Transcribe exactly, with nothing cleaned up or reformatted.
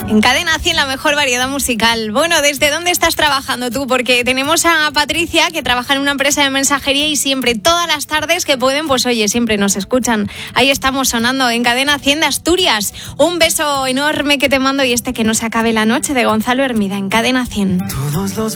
En Cadena cien, la mejor variedad musical. Bueno, ¿desde dónde estás trabajando tú? Porque tenemos a Patricia, que trabaja en una empresa de mensajería y siempre, todas las tardes que pueden, pues oye, siempre nos escuchan. Ahí estamos sonando en Cadena cien de Asturias. Un beso enorme que te mando y este Que no se acabe la noche, de Gonzalo Hermida, en Cadena cien. Todos los